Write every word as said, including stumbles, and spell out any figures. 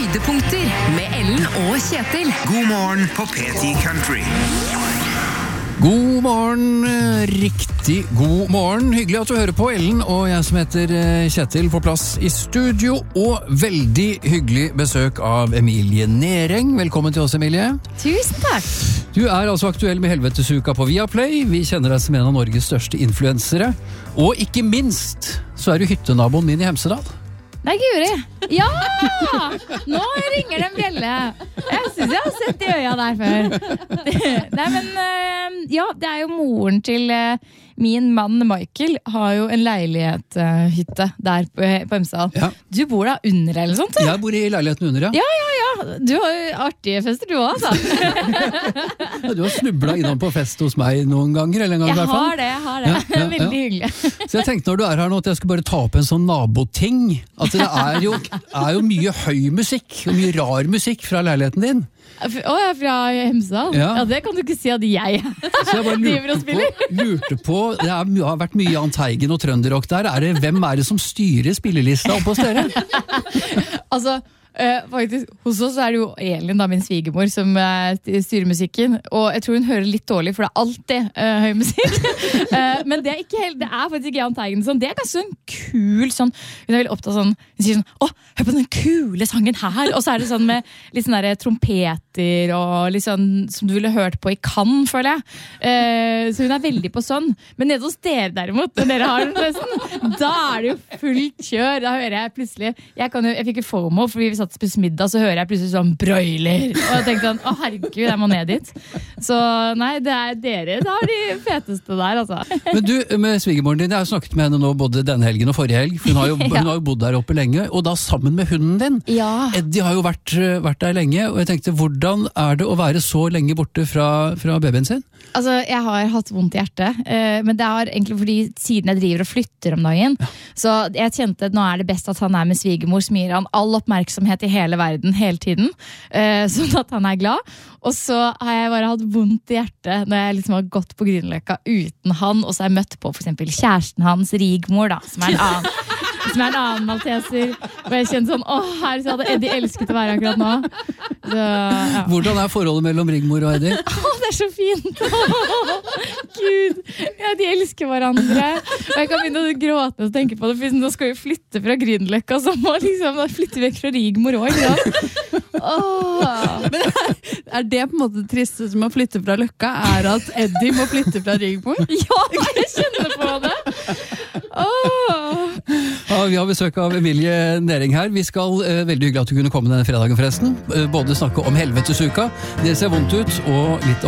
Høydepunkter med Ellen og Kjetil. God morgen på P ti Country. God morgen, riktig god morgen. Hyggelig at du hører på, Ellen, og jeg som heter Kjetil på plass i studio, og veldig hyggelig besøk av Emilie Nering. Velkommen til oss, Emilie. Tusen takk. Du er altså aktuell med Helvetesuka på Viaplay. Vi kjenner deg som en av Norges største influensere. Og ikke minst så er du hyttenaboen min i Hemsedal. Nei, Guri. Ja! Nå ringer den bjelle. Jeg synes jeg har sett de øya der før. Nei, men ja, det er jo moren til min mann Michael har jo en leilighetshytte der på, på Hemsedal. Ja. Du bor da under eller sånt? Du? Jeg bor i leiligheten under, ja. Ja, ja, ja. Du har jo artige fester du også, altså. Du har snublet innom på fest hos meg noen ganger, eller en gang i hvert fall. Jeg har det, jeg har det. Ja, ja, ja. Veldig hyggelig. Så jeg tenkte når du er her nå at jeg skal bare ta opp en sånn naboting. At det er jo, er jo mye høy musikk, og mye rar musikk fra leiligheten din. Å, jeg er fra Hemsedal? Ja. Ja, det kan du ikke si at jeg Så jeg bare lurte på, lurte på det er, har vært mye Jahn Teigen og trønderrock der. Er det, hvem er det som styrer spillelista oppe hos dere? Altså, Uh, faktisk, hos oss er det jo Elin, da, min svigermor, som uh, styrer musikken, og jeg tror hun hører litt dårlig, for det er alltid uh, høy musikk. uh, men det er, ikke helt, det er faktisk ikke Jahn Teigen sånn. Det er ganske sånn kul sånn, hun er veldig opptatt sånn, hun sier sånn, åh, hør på den kule sangen her, og så er det sånn med litt sånn der trompeter og litt sånn som du ville hørt på i Cannes, føler jeg. Uh, så hun er veldig på sånn. Men nede hos dere derimot, når dere har den festen, da er det jo fullt kjør. Da hører jeg plutselig, jeg, kan jo, jeg fikk jo FOMO, fordi vi satt og spiste middag, så hører jeg plutselig sånn broiler. Og jeg tenkte sånn, å herregud, jeg må ned dit. Så nei, det er dere, da er de feteste der, altså. Men du, med svigermoren din, jeg har snakket med henne nå både denne helgen og forrige helg, for hun har jo, ja. hun har jo bodd der oppe lenge, og da sammen med hunden din. Ja. Eddie har jo vært, vært der lenge, og jeg tenkte, hvordan er det å være så lenge borte fra, fra babyen sin? Altså, jeg har hatt vondt i hjertet, men det er egentlig fordi siden jeg driver og flytter om dagen, ja. Så jeg kjente at nå er det best at han er med svigermor, som gir han all oppmerksomhet i hele verden, hele tiden, sånn at han er glad. Og så har jeg bare hatt vondt i hjertet når jeg liksom har gått på Grünerløkka uten han, og så har jeg møtt på for eksempel kjæresten hans, Rigmor, da, som er en annen. Som er en annen malteser. Og jeg kjente sånn, åh, her så hadde Eddie elsket å være akkurat nå. Så, ja. Hvordan er forholdet mellom Rigmor og Eddie? Åh, det er så fint. Åh, Gud, ja, de elsker hverandre. Og jeg kan begynne å gråte og tenke på det, for nå skal vi flytte fra Grünerløkka, så må liksom da flytte vekk fra Rigmor også, ikke sant? Men er det på en måte det triste som å flytte fra Løkka, er at Eddie må flytte fra Rigmor? Ja, jeg kjenner på det. Åh. Ja, vi har besøk av Emilie Nering her. Vi skal, eh, veldig hyggelig at du kunne komme denne fredagen forresten. Eh, både snakke om Helvetesuka, det ser vondt ut, og litt om